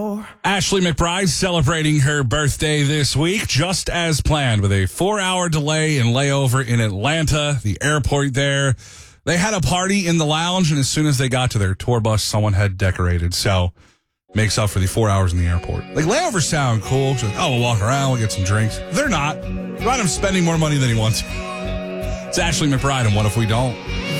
Ashley McBride celebrating her birthday this week, just as planned, with a 4-hour delay and layover in Atlanta, the airport there. They had a party in the lounge, and as soon as they got to their tour bus, someone had decorated. So, makes up for the 4 hours in the airport. Like, layovers sound cool. So, we'll walk around, we'll get some drinks. They're not. Right, I'm spending more money than he wants. It's Ashley McBride, and what if we don't?